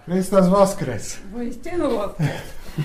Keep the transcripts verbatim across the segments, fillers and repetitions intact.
Христос воскрес! Воістину воскрес!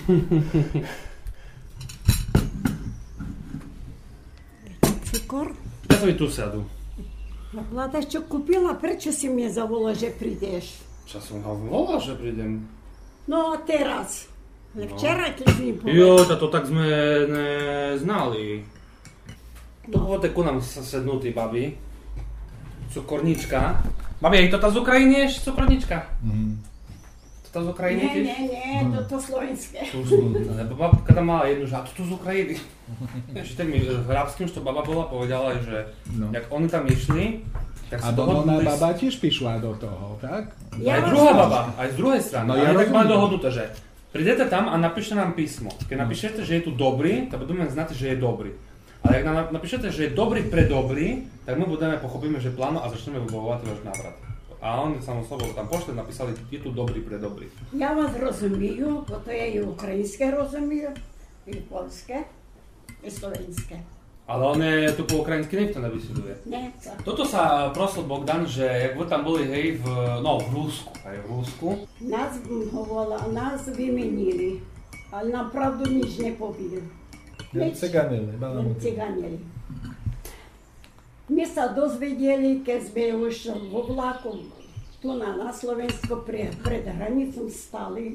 Цукор? Ja som tu sadu. Влада, що купила, прečo si mne zavolal, že prídeš? Čo som ho volal, že prídem? No a teraz. No. Včera, keď si mi povedal. Jo, to tak sme neznali. Tu poďte ku nám sednutí, babi. Cukornička. Babi, je to tá z Ukrajiny ešte cukornička? Mhm. To tá z Ukrajiny Nie, tiež? nie, nie, to to slovenské. Lebo babka tam mala jednu, že a to tu z Ukrajiny. Ešte mi v Hrabským, čo baba bola, povedala, že No. jak oni tam išli, tak A sa Donona dohodli... baba tiež prišla do toho, tak? Ja Aj vás druhá rozumiem. baba, aj z druhej strany. No No, ja ja tak rozumiem. mali dohodnuté, že prídete tam a napíšte nám písmo. Keď napíšete, že je tu dobrý, tak budeme znať, že je dobrý. Ale ak nám napíšete, že je dobrý pre dobrý, tak my budeme pochopíme, že pláno a začneme vybavovať váš návrat. A oni samo slovo tam pošli, napísali, je tu dobrý pre dobrý. Я вас розумію, бо то я і українське розумію, і польське, і словенське. Ale on je tu po ukrajinsky nikto nevysveduje. Не, це. Toto sa prosil Bogdan, že jak vy tam boli, hej, v, no v Rusku, aj v Rusku. Нас говорила, нас вимінили, але нам правду ніч не повірили. Cyganili, Len ciganili. My sa dozvedeli, keď sme už vo vlaku tu na, na Slovensko pre, pred hranicom stali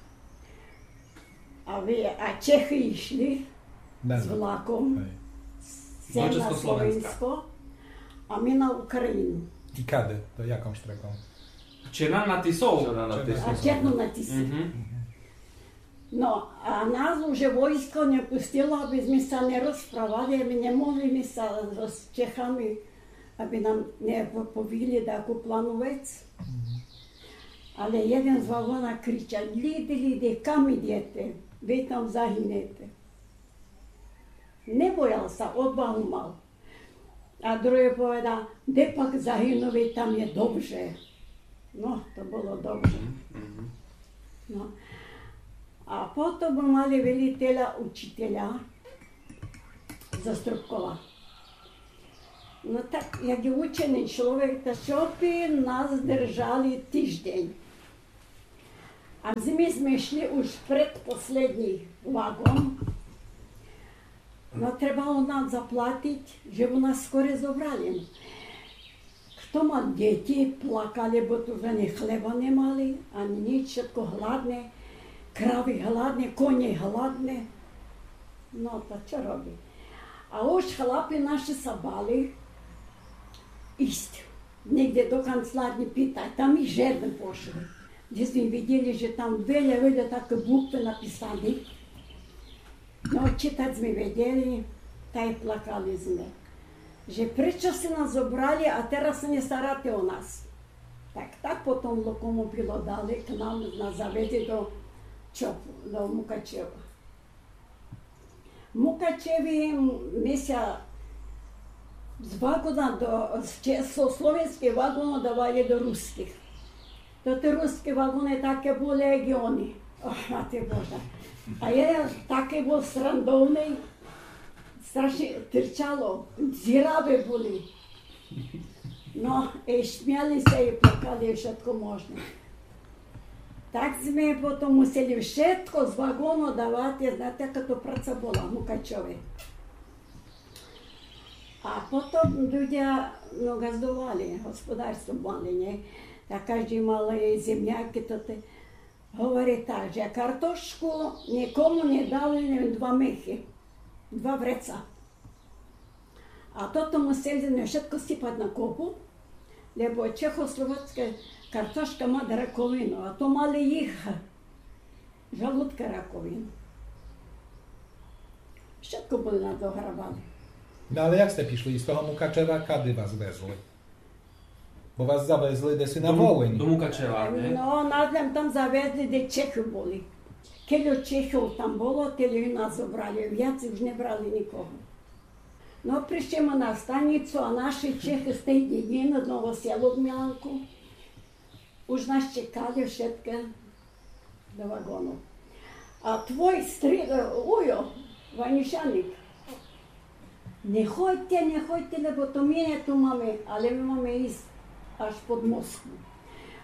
a, vy, a Čechy išli Na- s vlakom Hej. sem na Československa. Slovensko a my na Ukrajinu. I kady? To jaką štreką? Černá na Tisou. A Černo na Tisi. Mhm. No a nás už vojsko nepustilo, aby sme sa nerozprávali, aby nemohli my sa s Čechami, aby nám nepovili takú plánnu vec. Ale jeden z vagóna kričal, lidi, lidi, kam idete? Vy tam zahynete. Nebojal sa, odvahu mal. A druhý povedal, kde pak zahynú, veď tam je dobře. No, to bolo dobře. No. A potom mali veliteľa učiteľa Zastrubkova. No tak, jak je učený človek, tak čo by nás držali týždeň. A my sme šli už pred posledný vagón. No trebalo nám zaplatiť, že by nás skore zobrali. Kto mal deti, plakali, bo tu ani chleba nemali, ani nič, všetko hladné. Kravy hladné, konie hladné. No to čo robí? A už chlapi naši sa bali ísť niekde do kancelárny pýtať. Tam ich žiadne pošli. Kde sme videli, že tam veľa, veľa také bukvy napísali. No čítať sme vedeli, taj plakali sme. Že prečo si nás zobrali a teraz sa nestaráte o nás. Tak, tak potom lokomobilo dali k nám na zavede do Čo? Do Mukačeva. Mukačevi my sa z vagóna do, z slovenských vagónov dávali do ruských. To tie ruské vagóny také boli legióny. Oh, máte Boža. A jeden taký bol srandovný, strašne trčalo, ziravé boli. No, i šmiali sa i plakali všetko možné. Tak sme potom museli všetko z vagónu dávať, знаєте, яка то праця була в Мукачеві. А потім люди ну, газдували, господарство мали, не? Так кожен мав земляки, то ти. Говорить так, що картошку нікому не дали не два михи, два вреца. А то мусили не všetko сипати на копу, лебо чехословацька картошка має раковину, а то мали їх жалудка раковину. Všetko boli na to hrabali. No ale jak ste prišli? Z toho Mukačeva kady vás vezli? Bo vás zavezli desi na Volyň. Do Mukačeva, nie? No, nás len tam zavezli, де Čechy boli. Keď Čechov tam bolo, tedy nás zobrali. Viac už nebrali nikoho. No, prišli ми на станицю, а наші Чехи з tej dediny, z Novosielu v Milanku, už nás čekali všetko do vagónu. A tvoj stri, ujo, Vanišanik, nechoďte, nechoďte, lebo to my tu máme, ale my máme ísť až pod Moskvu. On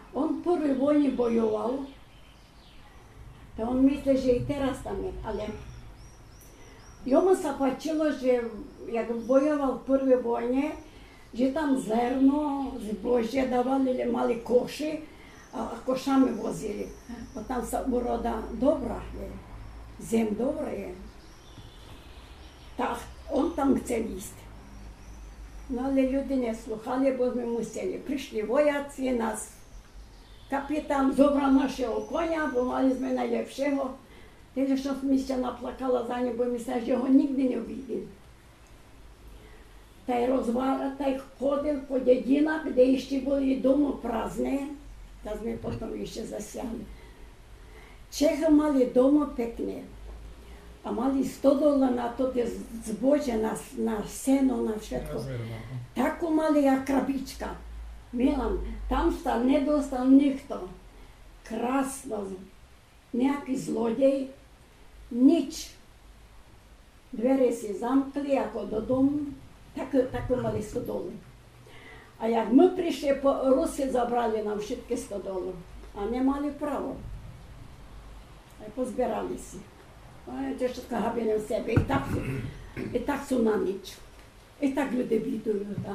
u prvoj vojni bojoval, to on misli, že i teraz tam je, ale jому sa páčilo, že jak bojoval v prvej vojne, že tam zerno, zbožie davali, mali koši a košami vozili. Bo tam sa uroda dobra je, zem dobra je. Tak on tam chcel ísť. No ale люди не слухали, бо ми мусили. Прийшли вояці, нас капітан зобрав нашого коня, бо мали ми найлепшого. Тоді що ми ще наплакала за ним, бо ми що його ніде не увиділи. Та й розвар, та й ходив по дядінах, де ще були дома праздні, та ми потім ще засягли. Чехи мали дома пекне. A mali stodola na to zbože, na, na seno, na všetko. Tako mali jak krabička. Milan, tam sa nedostal nikto. Krásno. Nejaký zlodej. Nič. Dvere si zamkli ako do domu. Tako, tako mali stodolu. A jak my prišli, po, Rusi zabrali nám všetky stodolu. A nemali pravo. A pozbierali si. Це všetko habili v sebe. I tak, i tak sú na nič. I tak ľudia bidujú. Tak.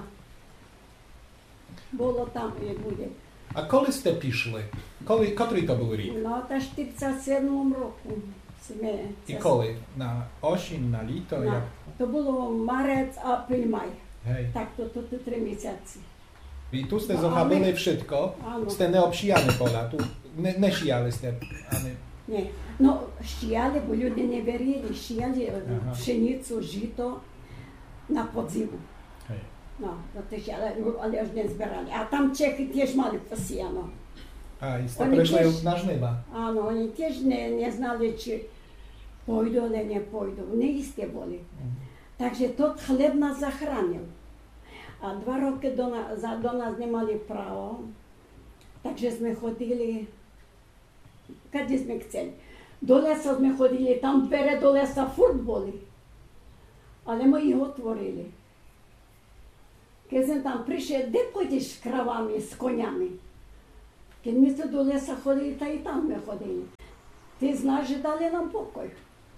Bolo tam i bude. A коли сте пішли? Коли, котрий то був рік? No, ta štyridsať sedmom roku. Sme, І коли? На осінь, на літо? Na, Як? to bolo marec, apríl, maj. Hej. Tak to, to, to tri mesiaci. I tu ste No, zohabili ale- všetko, Áno. ste neobšíjali pola, tu ne, nešíjali ste, ani... Nie. No, šijali, bo ljudi ne verili. Šijali Aha. pšenicu, žito na podzimu. Hej. No, to šijali, ale až ne zberali. A tam Čechy tiež mali posijano. A i ste Oni prišli tiež- na žniva. Áno, oni tiež ne, neznali, či pôjdu, ale nepôjdu. Neisté boli. Takže tot chleb nás zachránil. A dva roky do, na, za, do nás nemali právo, takže sme chodili, kade sme chceli. Do lesa sme chodili, tam dvere do lesa furt boli. Ale my ich otvorili. Keď sme tam prišli, kde pôjdeš s kravami, s koniami? Keď my sa do lesa chodili, tak i tam sme chodili. Ty znaš, že dali nám pokoj.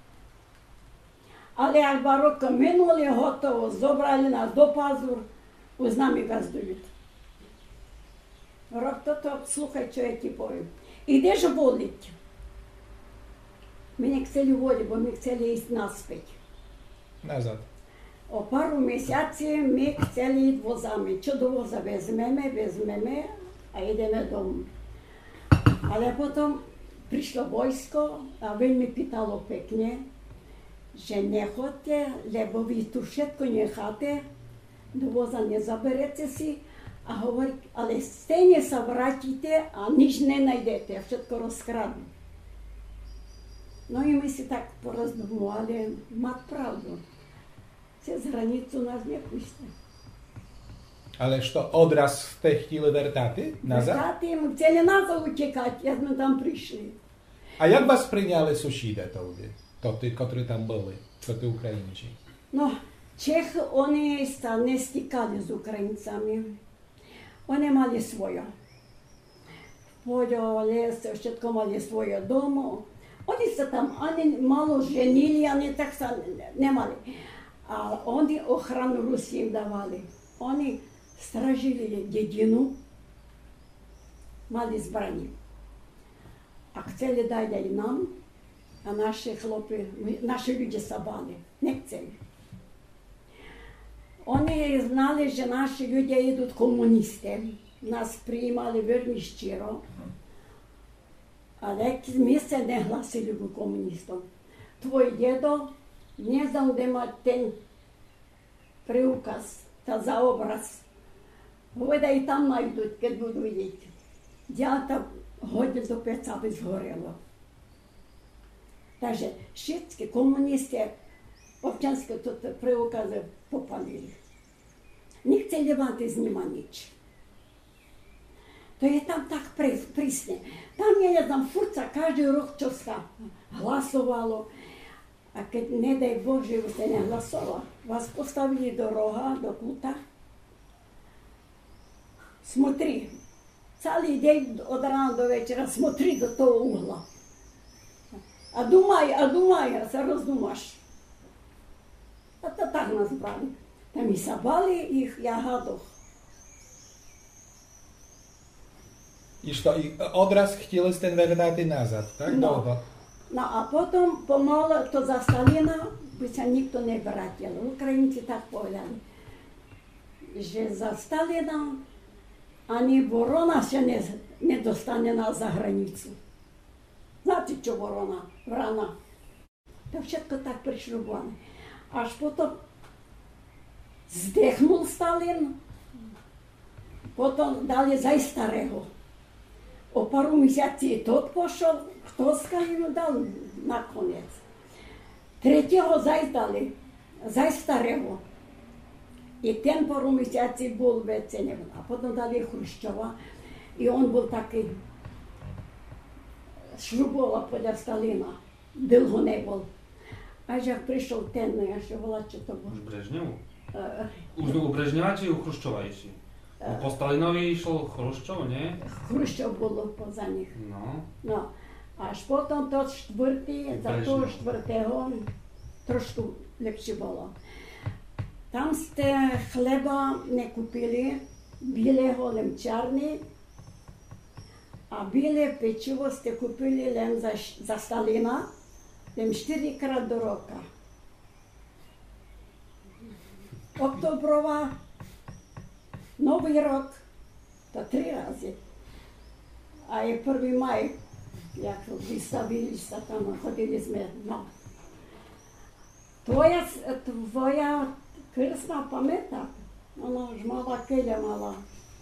Ale jak dva roky minuli, hotovo, zobrali nás do Pazur, už s nami gazduють. Rok toto, слухай, що я ті повім. Ідеш волить. Ми не хотіли волі, бо ми хотіли їсти наспить. Назад. О пару місяців ми хотіли йти возами. Що до воза візьмемо, візьмемо, а йдемо дому. Але потім прийшло військо, а він ми питало пекне, že nechoďte, lebo vy tu všetko necháte, do voza nezaberete si a hovorí, ale stejne sa vrátite a nič nenajdete, všetko rozkradnú. No i my si tak porozdomovali, mať pravdu. Cez hranicu nás nepustí. Ale що, odraz ste chtili vertati nazad? Vrtáti, chceli nazad utekať, jak sme tam prišli. A jak вас прийняли сусіди тоді? То ті, котрі там були, то ті українці? No, Čechy, oni sa nestýkali s Ukrajincami. Oni mali svoje. Poľo, les, všetko mali svoje domo. Oni sa tam ani malo ženili, ani tak sa nemali. A oni ochranu Rusі im davali. Oni stražili dedinu, mali zbraні. A chceli dať aj nám, a наші хлопці, наші люди sa bali. Не chceli. Oni znali, že naši ľudia idú komuniste. Nás prijímali veľmi ščiro. Ale my sa nehlasili k komunistom. Tvoj dedo не знав, де мати ten preukaz, та za obraz. Говорить, і там знайдуть, keď budú vidieť. Дядя hodil do peca, aby zhorelo. Takže všetky komunisti občanské preukazy popalili. Nechceli mať z nima nič. To je tam tak prísne. Tam je tam furca, každý rok čo sa hlasovalo. A keď, nedaj Boh, že by ste nehlasovali, vás postavili do roha, do kuta. Смотри, Celý deň od rána do večera smotri do toho uhla. A думай, a думай, a sa rozdúmaš. A to tak nás brali. Tam my sa bali ich jahadoch. I što, i odraz htjeli ste vratiti nazad, tak? No. Dlho. No a potom pomalo to za Stalina by sa nikto nevrátil. Ukrajinci tak povedali, že za Stalina ani Vorona sa ne, nedostane na zahranicu. Znáte čo Vorona? Vrana. To všetko tak prišľubované. Až potom zdechnul Stalin, potom dali za starého. O paru mesiací tot pošol, ktoska im dal nakoniec. Tretieho zaj dali, za starého. I ten paru mesiací bol vecený. A potom dali Chruščova. I on bol taký, šľuboval podľa Stalina. Dlho nebol. Až ak prišiel ten, až volá, čo to bol. Už Brežňov? Uh, Už u Brežňova či u Chruščova išli? Uh, po Stalinovi išiel Chruščov, nie? Chruščov bolo poza nich. No. No. Až potom to štvrtý, za toho Brežňov. štvrtého trošku lepšie bolo. Tam ste chleba nekúpili, bieleho len čarný, a biele pečivo ste kúpili len za, za Stalina, len štyrikrát do roka. Oktobrová, Nový rok, to tri razy. A je prvý maj, jak vystavili sa tam, chodili sme, no. Tvoja, tvoja krstná pamätá, ona už mala keľa mala.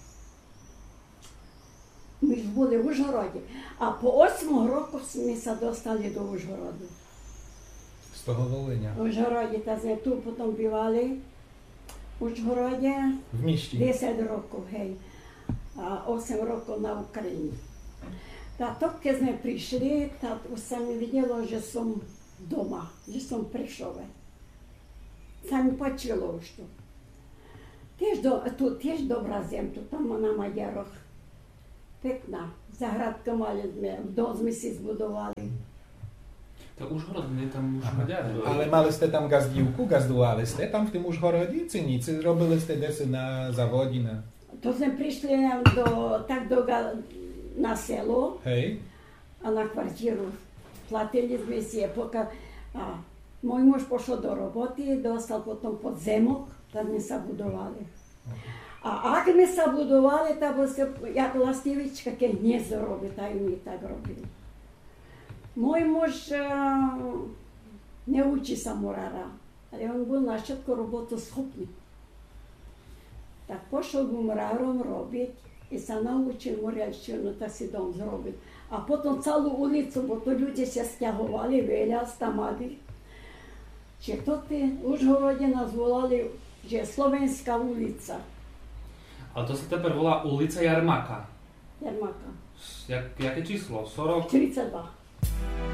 My už boli v Užhorode. A po osem rokov sme sa dostali do Užhorodu. Z toho Volenia. V Užhorode, tak sme tu potom bývali. V Užhorode V Mišti. desať rokov, hej. A osem rokov na Ukrajine. Táto, keď sme prišli, tak už sa mi videlo, že som doma, že som prišla. Sa mi páčilo už tu. Tiež do, tu tiež dobrá zem, tu tam na Maďaroch. Pekná. Zahradka mali sme, dom sme si zbudovali. To Užhorod, nie tam už Maďari. Ale mali ste tam gazdівку, gazdovali ste tam v tým Užhorodi, či nic? Robili ste desi na zavodi, na... To sme prišli do, tak do, na selo, Hej. a na kvartíru. Platili sme si, pokiaľ a môj muž pošiel do roboty, dostal potom podzemok, tam sme sa budovali. A ak sme sa budovali, tak bol sa, jak lastivička, keď hniezdo robí, tak my tak robili. Môj muž uh, neučí sa murára, ale on bol na všetko robotu schopný. Tak pošiel k murárom robiť i sa naučil murárčinu, tak si dom zrobiť. A potom celú ulicu, bo to ľudia sa stiahovali, veľa stamali. Čiže to tí Užhorode nás volali, že je Slovenská ulica. Ale to sa teper volá ulica Jarmaka. Jarmaka. Jak, jaké číslo? сорок? štyridsaťdva.